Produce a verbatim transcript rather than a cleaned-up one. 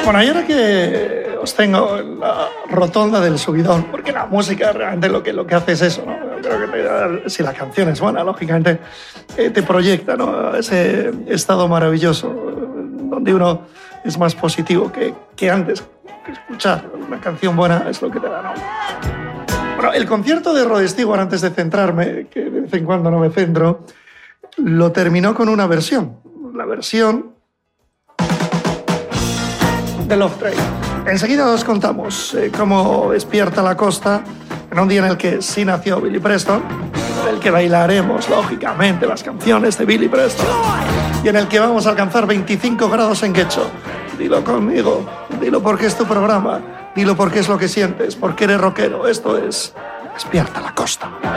Bueno, y ahora que os tengo en la rotonda del subidón, porque la música realmente lo que, lo que hace es eso, ¿no? Creo que te, si la canción es buena, lógicamente, eh, te proyecta, ¿no? Ese estado maravilloso donde uno es más positivo que, que antes. Escuchar una canción buena es lo que te da, ¿no? Bueno, el concierto de Rod Stewart, antes de centrarme, que de vez en cuando no me centro, lo terminó con una versión. La versión de Love Train. Enseguida os contamos eh, cómo despierta la costa en un día en el que sí nació Billy Preston, en el que bailaremos, lógicamente, las canciones de Billy Preston y en el que vamos a alcanzar veinticinco grados en Quecho. Dilo conmigo, dilo porque es tu programa, dilo porque es lo que sientes, porque eres rockero. Esto es Despierta la Costa.